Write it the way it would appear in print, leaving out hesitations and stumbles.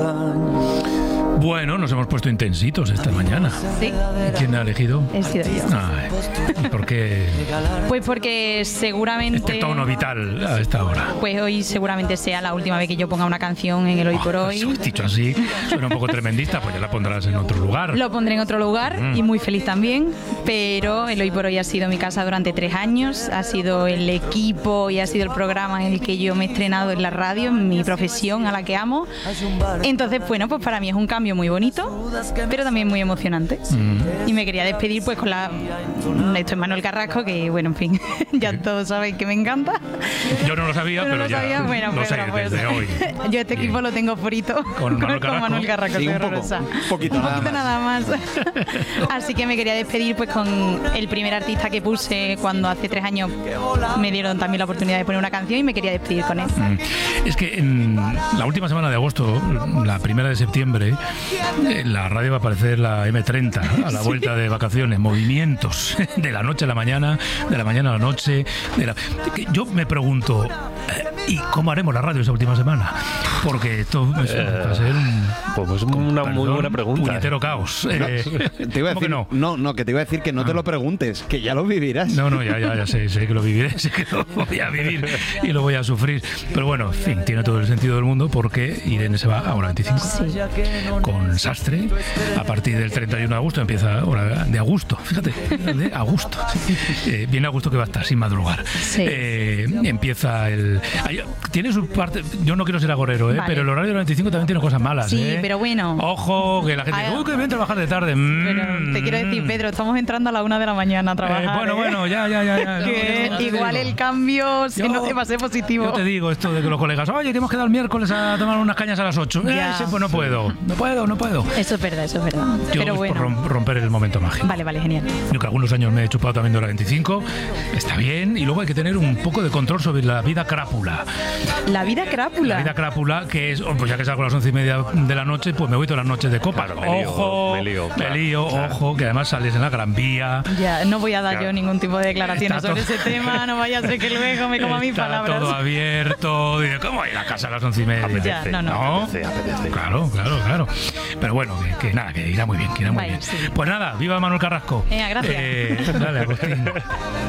Bueno, nos hemos puesto intensitos esta mañana. Sí. ¿Quién ha elegido? He sido yo. ¿Y por qué Pues porque seguramente... este tono vital a esta hora? Pues hoy seguramente sea la última vez que yo ponga una canción en el Hoy por Hoy. Dicho así, suena un poco tremendista, pues ya la pondrás en otro lugar. Lo pondré en otro lugar y muy feliz también, pero el Hoy por Hoy ha sido mi casa durante 3 años, ha sido el equipo y ha sido el programa en el que yo me he estrenado en la radio, en mi profesión a la que amo. Entonces, bueno, pues para mí es un cambio muy bonito, pero también muy emocionante. Y me quería despedir pues con esto es Manuel Carrasco, que bueno, en fin, ya todos saben que me encanta. Yo no lo sabía, pero ya bueno, lo sé pues, desde hoy. Yo este equipo lo tengo frito con Manuel Carrasco. Sí, un poquito nada más. Así que me quería despedir pues con el primer artista que puse cuando hace 3 años me dieron también la oportunidad de poner una canción y me quería despedir con él. Es que en la última semana de agosto, la primera de septiembre, en la radio va a aparecer la M30 a la vuelta de vacaciones, movimientos de la noche a la mañana, de la mañana a la noche. Yo me pregunto, ¿y cómo haremos la radio esa última semana? Porque esto va a ser una muy buena pregunta. Puñetero caos. Te iba a decir, que te iba a decir que no te lo preguntes, que ya lo vivirás. No, ya sé que lo viviré, sé que lo voy a vivir y lo voy a sufrir. Pero bueno, en fin, tiene todo el sentido del mundo porque Irene se va a hora 25 con Sastre. A partir del 31 de agosto empieza hora de agosto, fíjate, de agosto. Viene agosto que va a estar sin madrugar. Empieza tiene su parte, yo no quiero ser agorero, vale, pero el horario del 25 también tiene cosas malas. Sí, pero bueno. Ojo, que la gente dice, uy, que bien trabajar de tarde. Pero te quiero decir, Pedro, estamos entrando a la 1 de la mañana a trabajar. Bueno, ya. Que igual el cambio va a ser positivo. Yo te digo esto de que los colegas, oye, que hemos quedado el miércoles a tomar unas cañas a las 8. Pues no puedo. Eso es verdad. Yo pero bueno. Por romper el momento mágico. Vale, genial. Yo que algunos años me he chupado también de hora 25, está bien, y luego hay que tener un poco de control sobre la vida crápula. ¿La vida crápula? La vida crápula, que es, pues ya que salgo a las 11:30 de la noche, pues me voy todas las noches de copa. Claro, me lío, ojo, que además sales en la Gran Vía. Ya, no voy a dar yo ningún tipo de declaraciones sobre ese tema, no vaya a ser que luego me coma mis palabras. Todo abierto, y ¿cómo ir a casa a las 11:30? Apetece, apetece. Claro. Pero bueno, que nada, que irá muy bien, Sí. Pues nada, viva Manuel Carrasco. Gracias. Dale, Agustín.